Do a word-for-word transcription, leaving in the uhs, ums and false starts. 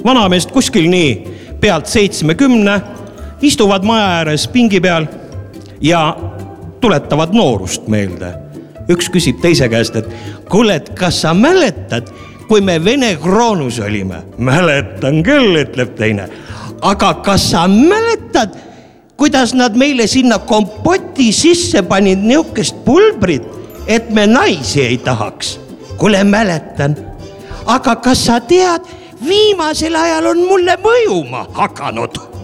vanameest kuskil nii pealt seitsmekümne, istuvad maja ääres pingi peal ja tuletavad noorust meelde. Üks küsib teise käest, et kuule, kas sa mäletad, kui me Vene kroonus olime? Mäletan küll, ütleb teine. Aga kas sa mäletad, kuidas nad meile sinna kompoti sisse panid niukest pulbrit, et me naisi ei tahaks? Kuule, mäletan. Aga kas sa tead, viimasel ajal on mulle mõjuma hakanud.